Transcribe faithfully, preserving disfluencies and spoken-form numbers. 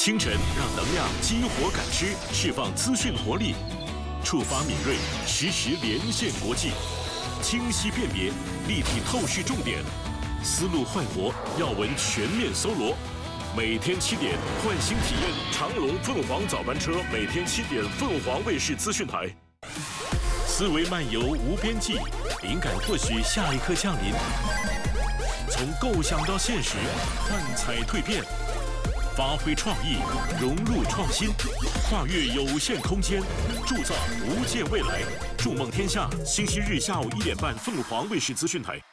清晨让能量激活感知，释放资讯活力，触发敏锐，实时连线国际，清晰辨别，立体透视重点，思路焕活，要闻全面搜罗。每天七点，换新体验长隆凤凰早班车，每天七点，凤凰卫视资讯台。思维漫游无边际，灵感或许下一刻降临。从构想到现实，幻彩蜕变，发挥创意，融入创新，跨越有限空间，铸造无限未来。筑梦天下，星期日下午一点半，凤凰卫视资讯台。